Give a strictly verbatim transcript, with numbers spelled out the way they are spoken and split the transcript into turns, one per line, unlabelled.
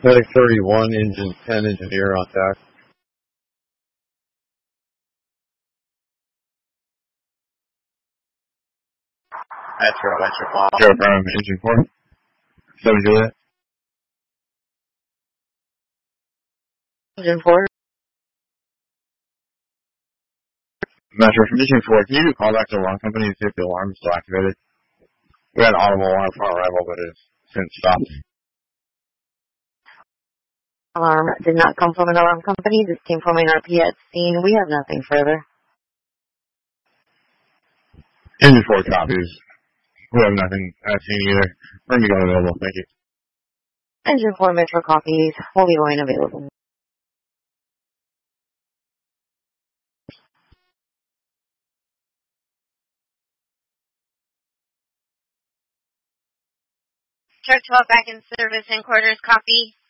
Medic thirty-one, engine ten, engineer on tack.
Metro, Metro, Paul.
Zero from engine four. Seven Juliet.
Engine four.
Metro from engine four. Can you do call back to the alarm company and see if the alarm is still activated? We had an audible alarm upon arrival, but it's since stopped.
Alarm did not come from an alarm company. This came from an R P at scene. We have nothing further.
Engine four copies. We have nothing at scene either. Bring me going available. Thank you.
Engine four Metro copies. Fully going available.
Truck twelve back in service and quarters copy.